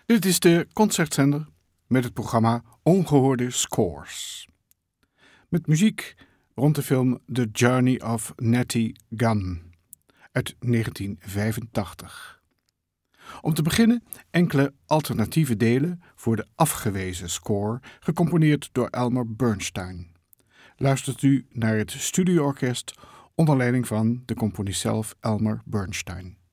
Dit is de concertzender met het programma Ongehoorde Scores. Met muziek rond de film The Journey of Natty Gunn uit 1985. Om te beginnen enkele alternatieve delen voor de afgewezen score, gecomponeerd door Elmer Bernstein. Luistert u naar het studioorkest onder leiding van de componist zelf Elmer Bernstein.